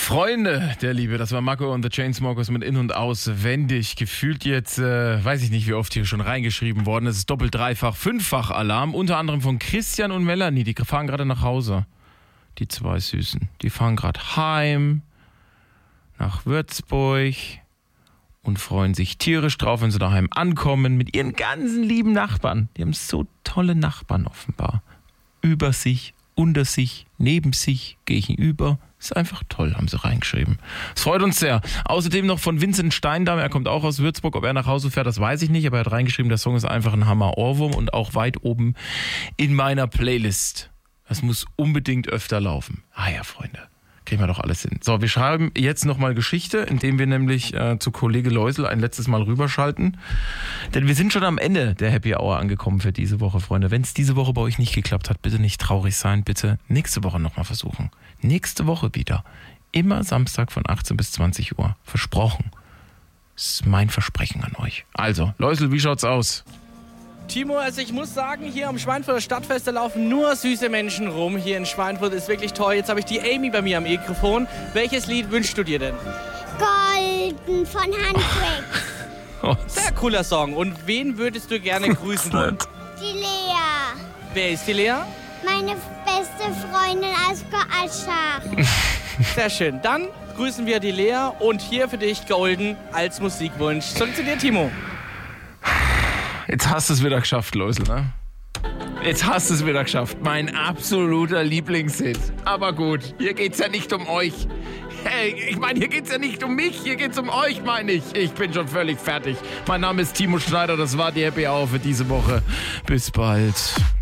Freunde der Liebe, das war Marco und the Chainsmokers mit In- und Auswendig. Gefühlt jetzt, weiß ich nicht, wie oft hier schon reingeschrieben worden. Es ist doppelt, dreifach, fünffach Alarm. Unter anderem von Christian und Melanie. Die fahren gerade nach Hause. Die zwei Süßen. Die fahren gerade heim nach Würzburg und freuen sich tierisch drauf, wenn sie daheim ankommen mit ihren ganzen lieben Nachbarn. Die haben so tolle Nachbarn offenbar. Über sich, unter sich, neben sich, gegenüber. Ist einfach toll, haben sie reingeschrieben. Es freut uns sehr. Außerdem noch von Vincent Steindam, er kommt auch aus Würzburg. Ob er nach Hause fährt, das weiß ich nicht, aber er hat reingeschrieben, der Song ist einfach ein Hammer-Ohrwurm und auch weit oben in meiner Playlist. Das muss unbedingt öfter laufen. Ah ja, Freunde, kriegen wir doch alles hin. So, wir schreiben jetzt nochmal Geschichte, indem wir nämlich zu Kollege Läusel ein letztes Mal rüberschalten. Denn wir sind schon am Ende der Happy Hour angekommen für diese Woche, Freunde. Wenn es diese Woche bei euch nicht geklappt hat, bitte nicht traurig sein. Bitte nächste Woche nochmal versuchen. Nächste Woche wieder. Immer Samstag von 18 bis 20 Uhr. Versprochen. Das ist mein Versprechen an euch. Also, Läusel, wie schaut's aus? Timo, also ich muss sagen, hier am Schweinfurter Stadtfest, da laufen nur süße Menschen rum. Hier in Schweinfurt ist wirklich toll. Jetzt habe ich die Amy bei mir am Mikrofon. Welches Lied wünschst du dir denn? Golden von Handwerk. Sehr cooler Song. Und wen würdest du gerne grüßen wollen? Die Lea. Wer ist die Lea? Meine beste Freundin aus Gottschalk. Sehr schön. Dann grüßen wir die Lea und hier für dich Golden als Musikwunsch. Zurück zu dir, Timo. Jetzt hast du es wieder geschafft, Läusel, ne? Jetzt hast du es wieder geschafft. Mein absoluter Lieblingshit. Aber gut, hier geht's ja nicht um euch. Hey, ich meine, hier geht's ja nicht um mich, hier geht's um euch, meine ich. Ich bin schon völlig fertig. Mein Name ist Timo Schneider, das war die Happy Hour für diese Woche. Bis bald.